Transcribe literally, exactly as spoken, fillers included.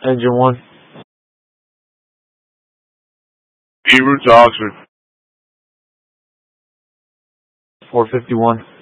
Engine one. En route to Oxford. four fifty-one.